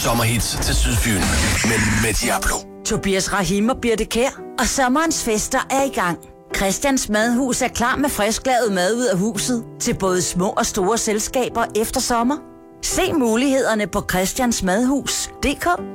sommerhits til Sydfyn med Diablo. Tobias Rahim og Birte Kjær, og sommerens fester er i gang. Christians Madhus er klar med frisklavet mad ud af huset til både små og store selskaber efter sommer. Se mulighederne på christiansmadhus.dk.